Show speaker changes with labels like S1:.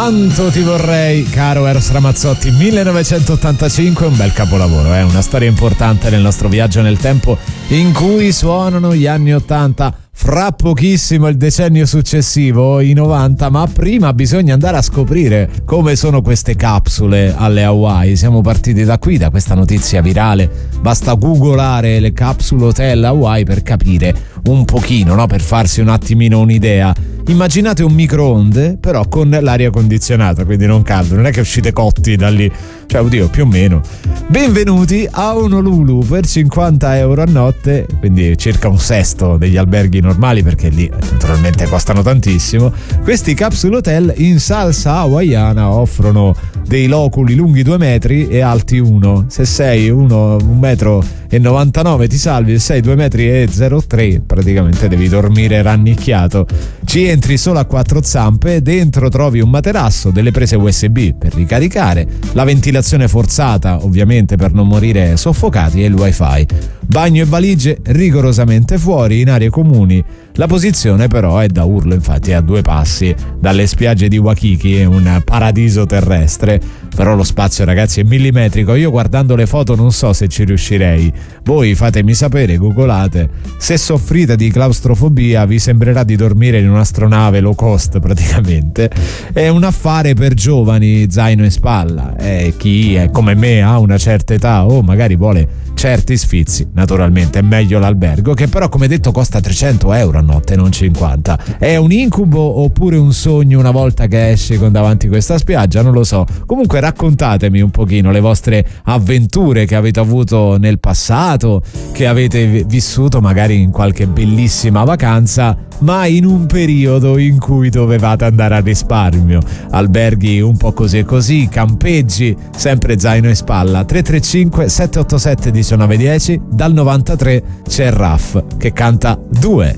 S1: Quanto ti vorrei, caro Eros Ramazzotti. 1985, un bel capolavoro, una storia importante nel nostro viaggio nel tempo in cui suonano gli anni 80. Fra pochissimo il decennio successivo, i 90, ma prima bisogna andare a scoprire come sono queste capsule alle Hawaii. Siamo partiti da qui, da questa notizia virale. Basta googolare le capsule hotel Hawaii per capire un pochino, no? Per farsi un attimino un'idea. Immaginate un microonde, però con l'aria condizionata, quindi non caldo, non è che uscite cotti da lì, cioè oddio, più o meno. Benvenuti a Honolulu per 50 euro a notte, quindi circa un sesto degli alberghi normali, perché lì naturalmente costano tantissimo. Questi capsule hotel in salsa hawaiana offrono dei loculi lunghi 2 metri e alti 1. Se sei 1,99 m ti salvi, se sei 2,03 m praticamente devi dormire rannicchiato. Ci entri solo a 4 zampe, dentro trovi un materasso, delle prese USB per ricaricare, la ventilazione forzata ovviamente per non morire soffocati e il wifi. Bagno e valigie rigorosamente fuori in aree comuni. La posizione però è da urlo, infatti è a 2 passi dalle spiagge di Waikiki, è un paradiso terrestre, però lo spazio ragazzi è millimetrico. Io guardando le foto non so se ci riuscirei, voi fatemi sapere, googolate. Se soffrite di claustrofobia vi sembrerà di dormire in un'astronave low cost praticamente. È un affare per giovani, zaino in spalla, chi è come me ha una certa età o magari vuole certi sfizi, naturalmente è meglio l'albergo, che però come detto costa 300 euro a notte, non 50. È un incubo oppure un sogno una volta che esci con davanti questa spiaggia? Non lo so. Comunque raccontatemi un pochino le vostre avventure che avete avuto nel passato, che avete vissuto magari in qualche bellissima vacanza, ma in un periodo in cui dovevate andare a risparmio. Alberghi un po' così e così, campeggi, sempre zaino in spalla. 335 787 1910. Dal 93 c'è Raff che canta 2.